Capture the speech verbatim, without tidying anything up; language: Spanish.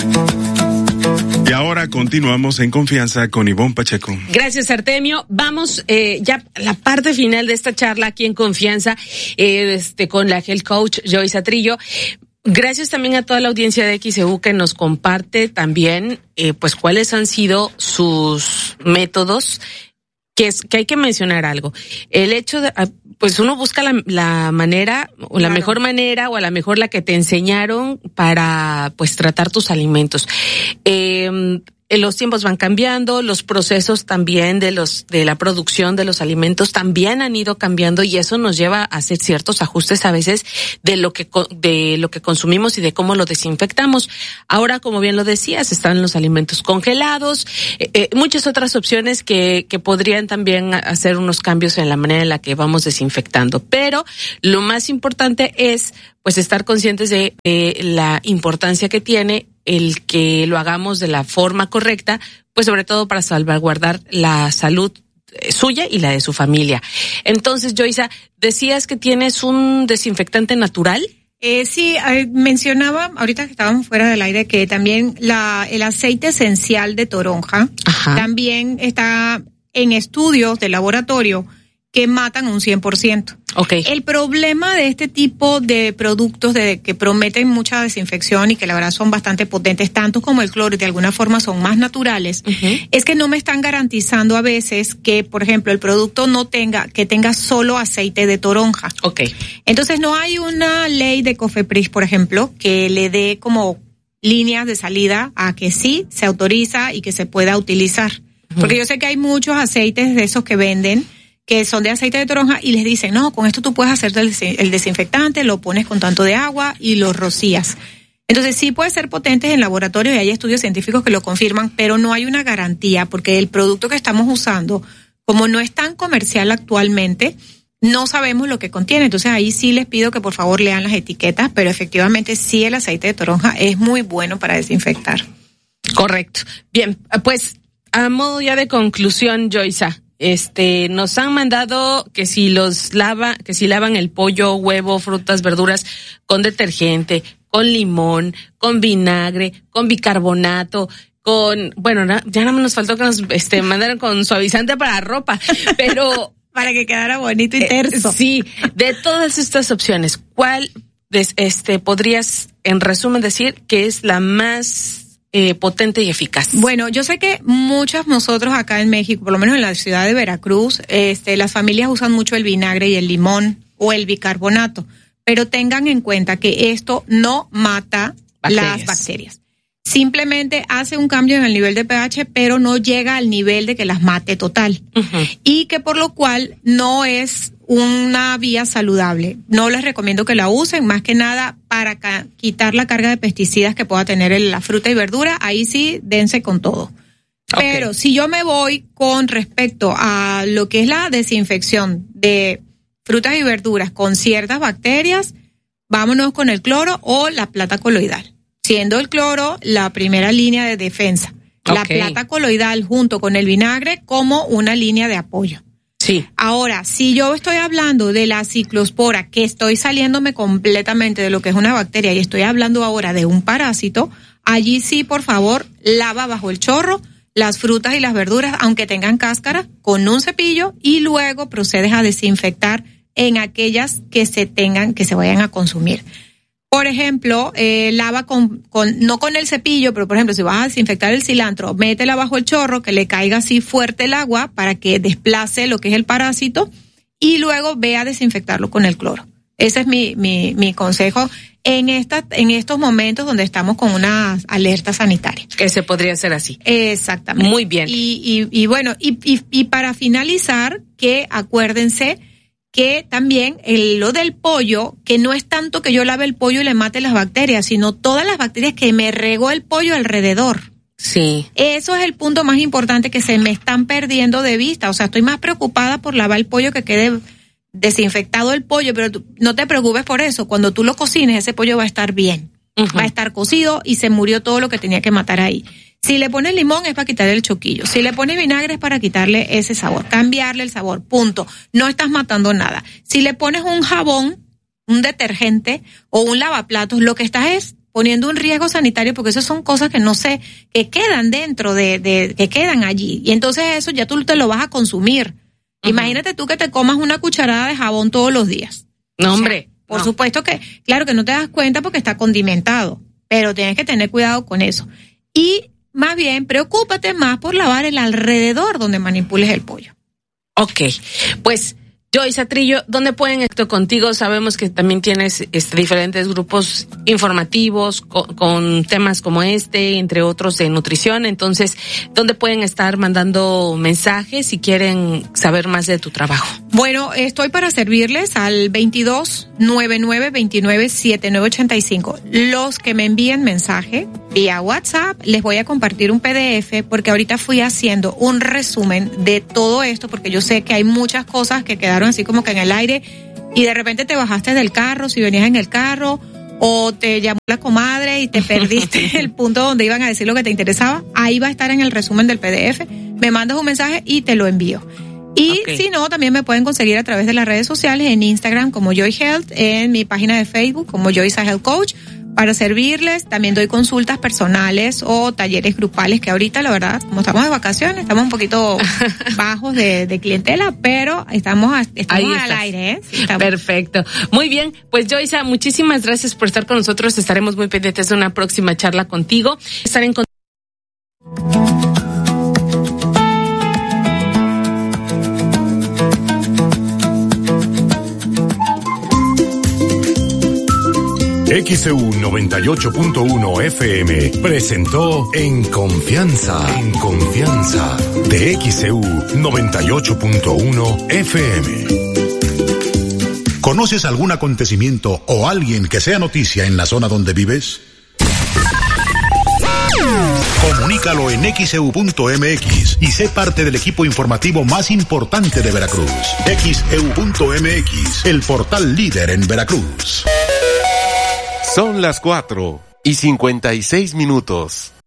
Y ahora continuamos en Confianza con Ivonne Pacheco. Gracias, Artemio. Vamos eh, ya a la parte final de esta charla aquí en Confianza eh, este, con la health coach Joyce Trillo. Gracias también a toda la audiencia de X E U que nos comparte también eh, pues cuáles han sido sus métodos. Que es que hay que mencionar algo. El hecho de, pues uno busca la, la manera o la claro. mejor manera o a la mejor la que te enseñaron para pues tratar tus alimentos. Eh, los tiempos van cambiando, los procesos también de los de la producción de los alimentos también han ido cambiando y eso nos lleva a hacer ciertos ajustes a veces de lo que de lo que consumimos y de cómo lo desinfectamos. Ahora, como bien lo decías, están los alimentos congelados, eh, eh, muchas otras opciones que que podrían también hacer unos cambios en la manera en la que vamos desinfectando. Pero lo más importante es pues estar conscientes de, de la importancia que tiene el que lo hagamos de la forma correcta, pues sobre todo para salvaguardar la salud suya y la de su familia. Entonces, Joyce, decías que tienes un desinfectante natural. Eh, sí, eh, mencionaba ahorita que estábamos fuera del aire que también la el aceite esencial de toronja Ajá. también está en estudios de laboratorio que matan un cien por ciento. Okay. El problema de este tipo de productos de que prometen mucha desinfección y que la verdad son bastante potentes, tanto como el cloro y de alguna forma son más naturales, uh-huh. es que no me están garantizando a veces que, por ejemplo, el producto no tenga, que tenga solo aceite de toronja. Okay. Entonces no hay una ley de COFEPRIS, por ejemplo, que le dé como líneas de salida a que sí se autoriza y que se pueda utilizar. Uh-huh. Porque yo sé que hay muchos aceites de esos que venden que son de aceite de toronja y les dicen, no, con esto tú puedes hacer el desinfectante, lo pones con tanto de agua y lo rocías. Entonces sí puede ser potente en laboratorio y hay estudios científicos que lo confirman, pero no hay una garantía porque el producto que estamos usando, como no es tan comercial actualmente, no sabemos lo que contiene. Entonces ahí sí les pido que por favor lean las etiquetas, pero efectivamente sí el aceite de toronja es muy bueno para desinfectar. Correcto. Bien, pues a modo ya de conclusión, Joyce, Este, nos han mandado que si los lava, que si lavan el pollo, huevo, frutas, verduras con detergente, con limón, con vinagre, con bicarbonato, con, bueno, na, ya nada más nos faltó que nos, este, mandaran con suavizante para ropa, pero para que quedara bonito y terso. Eh, sí, de todas estas opciones, ¿cuál, este, podrías, en resumen, decir que es la más Eh, potente y eficaz? Bueno, yo sé que muchos nosotros acá en México, por lo menos en la ciudad de Veracruz, este, las familias usan mucho el vinagre y el limón o el bicarbonato, pero tengan en cuenta que esto no mata bacterias. las bacterias. Simplemente hace un cambio en el nivel de pH, pero no llega al nivel de que las mate total. Uh-huh. Y que por lo cual no es una vía saludable. No les recomiendo que la usen, más que nada para ca- quitar la carga de pesticidas que pueda tener en la fruta y verdura. Ahí sí, dense con todo. Okay. Pero si yo me voy con respecto a lo que es la desinfección de frutas y verduras con ciertas bacterias, vámonos con el cloro o la plata coloidal. Siendo el cloro la primera línea de defensa. Okay. La plata coloidal junto con el vinagre como una línea de apoyo. Sí. Ahora, si yo estoy hablando de la ciclospora, que estoy saliéndome completamente de lo que es una bacteria y estoy hablando ahora de un parásito, allí sí, por favor, lava bajo el chorro las frutas y las verduras, aunque tengan cáscara, con un cepillo y luego procedes a desinfectar en aquellas que se tengan, que se vayan a consumir. Por ejemplo, eh, lava con, con, no con el cepillo, pero por ejemplo, si vas a desinfectar el cilantro, métela bajo el chorro, que le caiga así fuerte el agua para que desplace lo que es el parásito y luego ve a desinfectarlo con el cloro. Ese es mi, mi, mi consejo en esta, en estos momentos donde estamos con una alerta sanitaria. Que se podría hacer así. Exactamente. Muy bien. Y, y, y bueno, y, y, y para finalizar, que acuérdense que también el, lo del pollo, que no es tanto que yo lave el pollo y le mate las bacterias, sino todas las bacterias que me regó el pollo alrededor. Sí. Eso es el punto más importante que se me están perdiendo de vista. O sea, estoy más preocupada por lavar el pollo, que quede desinfectado el pollo, pero tú, no te preocupes por eso. Cuando tú lo cocines, ese pollo va a estar bien. Uh-huh. Va a estar cocido y se murió todo lo que tenía que matar ahí. Si le pones limón es para quitarle el choquillo. Si le pones vinagre es para quitarle ese sabor, cambiarle el sabor, punto. No estás matando nada. Si le pones un jabón, un detergente o un lavaplatos, lo que estás es poniendo un riesgo sanitario, porque esas son cosas que no sé, que quedan dentro de, de, que quedan allí. Y entonces eso ya tú te lo vas a consumir. Uh-huh. Imagínate tú que te comas una cucharada de jabón todos los días. No, hombre. O sea, por no. supuesto que, claro que no te das cuenta porque está condimentado, pero tienes que tener cuidado con eso. Y más bien, preocúpate más por lavar el alrededor donde manipules el pollo. Ok, pues Joyce Atrillo, ¿dónde pueden estar contigo? Sabemos que también tienes este, diferentes grupos informativos con, con temas como este, entre otros de nutrición. Entonces, ¿dónde pueden estar mandando mensajes si quieren saber más de tu trabajo? Bueno, estoy para servirles al veintidós noventa y nueve veintinueve setenta y nueve ochenta y cinco. Los que me envíen mensaje vía WhatsApp, les voy a compartir un P D F porque ahorita fui haciendo un resumen de todo esto porque yo sé que hay muchas cosas que quedaron así como que en el aire y de repente te bajaste del carro, si venías en el carro, o te llamó la comadre y te perdiste el punto donde iban a decir lo que te interesaba. Ahí va a estar en el resumen del P D F. Me mandas un mensaje y te lo envío. Y okay. Si no, también me pueden conseguir a través de las redes sociales, en Instagram como Joy Health, en mi página de Facebook como Joyce Health Coach, para servirles. También doy consultas personales o talleres grupales, que ahorita, la verdad, como estamos de vacaciones, estamos un poquito bajos de, de clientela, pero estamos, estamos al aire, ¿eh? Sí, perfecto. Muy bien, pues Joyce, muchísimas gracias por estar con nosotros. Estaremos muy pendientes de una próxima charla contigo. Estar en X E U noventa y ocho punto uno F M presentó En Confianza, En Confianza de X E U noventa y ocho punto uno F M. ¿Conoces algún acontecimiento o alguien que sea noticia en la zona donde vives? Comunícalo en X E U punto M X y sé parte del equipo informativo más importante de Veracruz. X E U punto M X, el portal líder en Veracruz. Son las cuatro y cincuenta y seis minutos.